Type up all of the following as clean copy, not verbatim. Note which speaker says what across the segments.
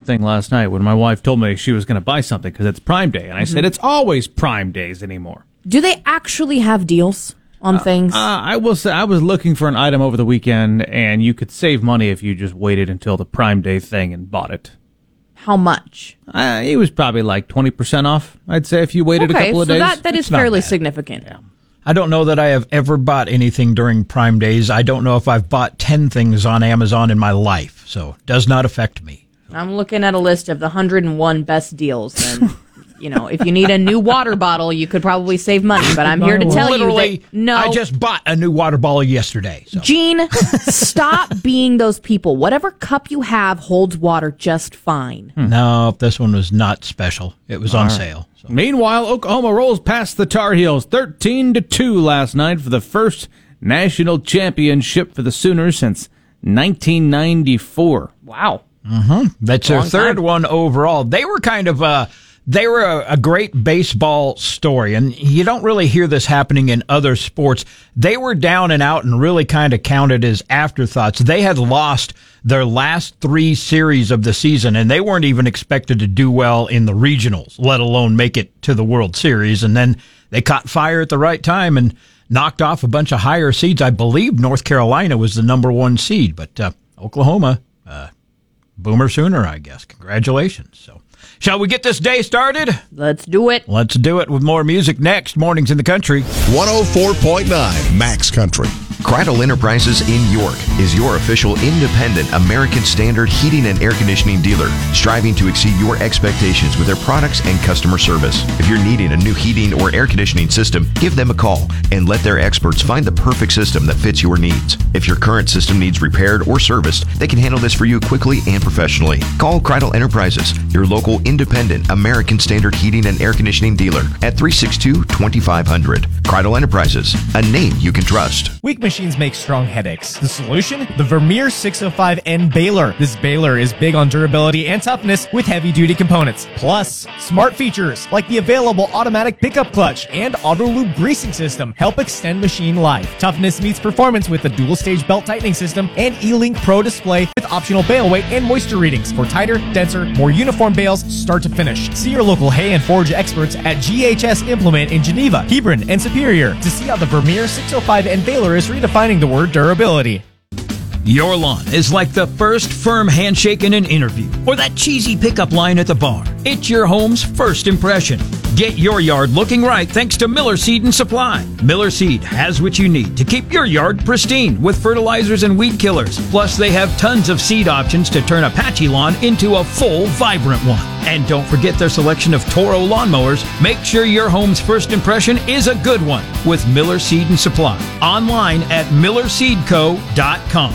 Speaker 1: thing last night when my wife told me she was going to buy something because it's Prime Day. And I said, it's always Prime Days anymore.
Speaker 2: Do they actually have deals on things?
Speaker 1: I will say I was looking for an item over the weekend, and you could save money if you just waited until the Prime Day thing and bought it.
Speaker 2: How much?
Speaker 1: It was probably like 20% off, I'd say, if you waited a couple of days.
Speaker 2: So that is fairly significant.
Speaker 1: Yeah.
Speaker 3: I don't know that I have ever bought anything during Prime Days. I don't know if I've bought 10 things on Amazon in my life, so it does not affect me.
Speaker 2: I'm looking at a list of the 101 best deals, and if you need a new water bottle, you could probably save money, but I'm here to tell you that no.
Speaker 3: I just bought a new water bottle yesterday. So.
Speaker 2: Gene, stop being those people. Whatever cup you have holds water just fine.
Speaker 3: No, this one was not special. It was on sale. So.
Speaker 1: Meanwhile, Oklahoma rolls past the Tar Heels 13-2 last night for the first national championship for the Sooners since 1994.
Speaker 2: Wow.
Speaker 3: That's their third one overall. They were kind of a great baseball story, and you don't really hear this happening in other sports. They were down and out and really kind of counted as afterthoughts. They had lost their last 3 series of the season, and they weren't even expected to do well in the regionals, let alone make it to the World Series. And then they caught fire at the right time and knocked off a bunch of higher seeds. I believe North Carolina was the number 1 seed, but Oklahoma, Boomer Sooner, I guess. Congratulations. So, shall we get this day started?
Speaker 2: Let's do it.
Speaker 3: Let's do it with more music next. Mornings in the Country.
Speaker 4: 104.9 Max Country.
Speaker 5: Cradle Enterprises in York is your official independent American Standard heating and air conditioning dealer, striving to exceed your expectations with their products and customer service. If you're needing a new heating or air conditioning system, give them a call and let their experts find the perfect system that fits your needs. If your current system needs repaired or serviced, they can handle this for you quickly and professionally. Call Cradle Enterprises, your local independent American Standard heating and air conditioning dealer at 362-2500. Cradle Enterprises, a name you can trust.
Speaker 6: Weak machines make strong headaches. The solution? The Vermeer 605N baler. This baler is big on durability and toughness with heavy-duty components. Plus, smart features like the available automatic pickup clutch and auto lube greasing system help extend machine life. Toughness meets performance with the dual-stage belt tightening system and E-Link Pro display with optional bale weight and moisture readings for tighter, denser, more uniform bales start to finish. See your local hay and forage experts at GHS Implement in Geneva, Hebron, and Superior to see how the Vermeer 605N baler is redefining the word durability.
Speaker 3: Your lawn is like the first firm handshake in an interview or that cheesy pickup line at the bar. It's your home's first impression. Get your yard looking right thanks to Miller Seed and Supply. Miller Seed has what you need to keep your yard pristine with fertilizers and weed killers. Plus, they have tons of seed options to turn a patchy lawn into a full, vibrant one. And don't forget their selection of Toro lawnmowers. Make sure your home's first impression is a good one with Miller Seed and Supply. Online at millerseedco.com.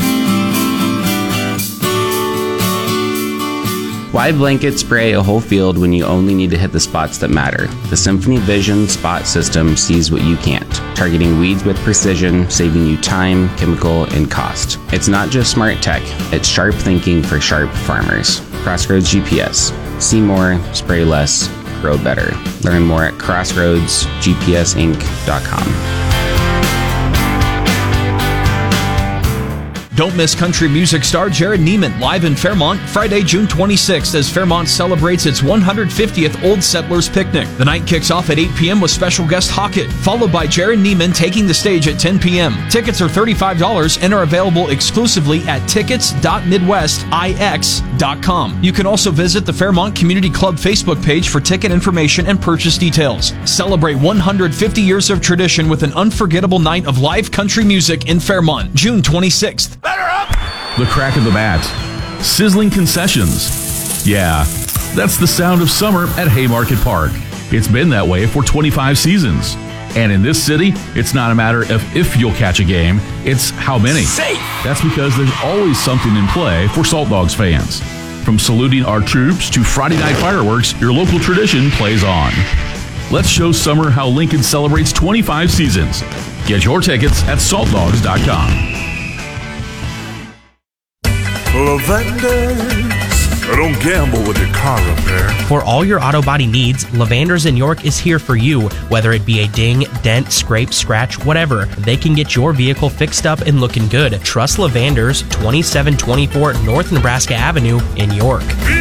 Speaker 7: Why blanket spray a whole field when you only need to hit the spots that matter? The Symphony Vision Spot System sees what you can't, targeting weeds with precision, saving you time, chemical, and cost. It's not just smart tech, it's sharp thinking for sharp farmers. Crossroads GPS. See more, spray less, grow better. Learn more at crossroadsgpsinc.com.
Speaker 8: Don't miss country music star Jared Neiman live in Fairmont Friday, June 26th as Fairmont celebrates its 150th Old Settlers Picnic. The night kicks off at 8 p.m. with special guest Hockett, followed by Jared Neiman taking the stage at 10 p.m. Tickets are $35 and are available exclusively at tickets.midwestix.com. You can also visit the Fairmont Community Club Facebook page for ticket information and purchase details. Celebrate 150 years of tradition with an unforgettable night of live country music in Fairmont, June 26th.
Speaker 9: The crack of the bat. Sizzling concessions. Yeah, that's the sound of summer at Haymarket Park. It's been that way for 25 seasons. And in this city, it's not a matter of if you'll catch a game, it's how many. Safe. That's because there's always something in play for Salt Dogs fans. From saluting our troops to Friday night fireworks, your local tradition plays on. Let's show summer how Lincoln celebrates 25 seasons. Get your tickets at saltdogs.com.
Speaker 4: Lavenders. Don't gamble with your car repair.
Speaker 10: For all your auto body needs, Lavenders in York is here for you. Whether it be a ding, dent, scrape, scratch, whatever, they can get your vehicle fixed up and looking good. Trust Lavenders, 2724 North Nebraska Avenue in York.